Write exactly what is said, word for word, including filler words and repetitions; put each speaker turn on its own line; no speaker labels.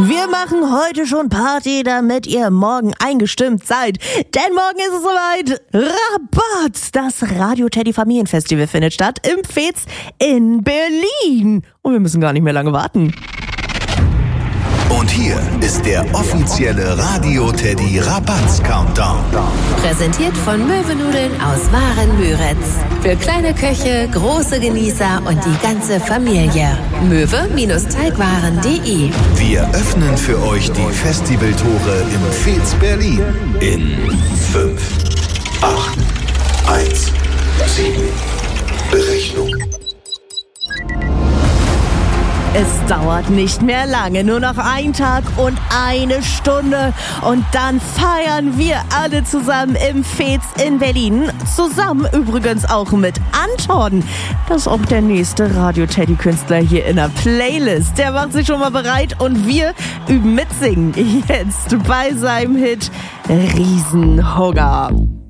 Wir machen heute schon Party, damit ihr morgen eingestimmt seid. Denn morgen ist es soweit. Rabatt! Das Radio Teddy Familienfestival findet statt im Fez in Berlin. Und wir müssen gar nicht mehr lange warten.
Und hier ist der offizielle Radio Teddy Rabatz Countdown.
Präsentiert von Möwennudeln aus Waren-Müritz. Für kleine Köche, große Genießer und die ganze Familie. möwe-teigwaren punkt de.
Wir öffnen für euch die Festivaltore im Fez Berlin. In fünf, acht, eins, sieben. Berechnung.
Es dauert nicht mehr lange, nur noch ein Tag und eine Stunde. Und dann feiern wir alle zusammen im Fez in Berlin. Zusammen übrigens auch mit Anton. Das ist auch der nächste Radio-Teddy-Künstler hier in der Playlist. Der macht sich schon mal bereit und wir üben mitsingen. Jetzt bei seinem Hit Riesenhunger.